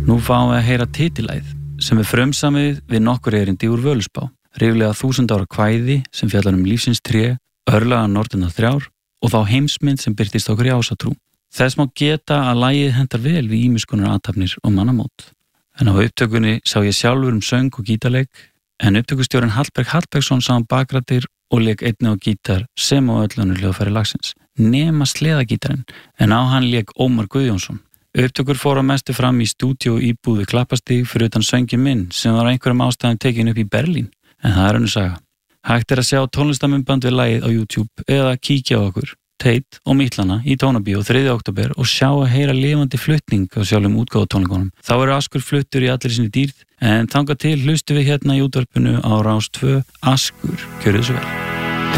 Nú fáum við að heyra titilæð sem frumsamið við nokkur erindi úr Völuspá. Ríflega 1000 ára kvæði sem fjallar lífsins tré, örlaga nornirnar þrjár og þá heimsmynd sem birtist okkur í ásatrú. Þess má geta að lagið hentar vel við ýmiss konar athafnir og mannamót. En á upptökunni sá ég sjálfur söng og gítarleik, en upptökustjórinn Hallberg Hallbergsson sá bakrættir og lék einnig á gítar sem á öll önnur hljóðfæri lagsins, nema sleðagítarinn, en á hann lék Ómar Guðjónsson. Upptökur fóru að mestu fram í stúdíó íbúð við Klappastíg fyrir utan sönginn minn sem var einhverjum ástæðum tekin upp í Berlín, en það önnur saga. Hægt að sjá tónlistarmyndband við lagið á YouTube eða kíkja á okkur, Teit og Mítlana í Tónabíó 3. október og sjá að heyra lifandi flutning á sjálfum útgáfutónleikunum. Þá Askur fluttur í allir sinni dýrð, en þangað til hlustu við hérna í útvarpinu á Rás 2 Askur, gjörðu svo vel.